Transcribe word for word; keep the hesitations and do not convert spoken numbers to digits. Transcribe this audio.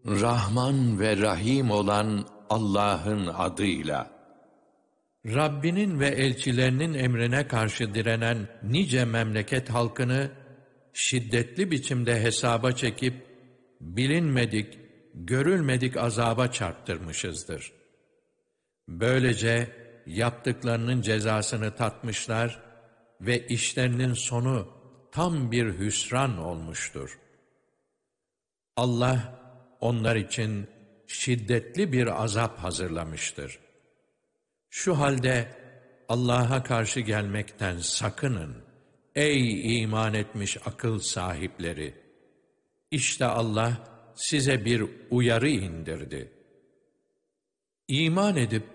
Rahman ve Rahim olan Allah'ın adıyla. Rabbinin ve elçilerinin emrine karşı direnen nice memleket halkını şiddetli biçimde hesaba çekip bilinmedik, görülmedik azaba çarptırmışızdır. Böylece yaptıklarının cezasını tatmışlar ve işlerinin sonu tam bir hüsran olmuştur. Allah onlar için şiddetli bir azap hazırlamıştır. Şu halde Allah'a karşı gelmekten sakının, ey iman etmiş akıl sahipleri! İşte Allah size bir uyarı indirdi. İman edip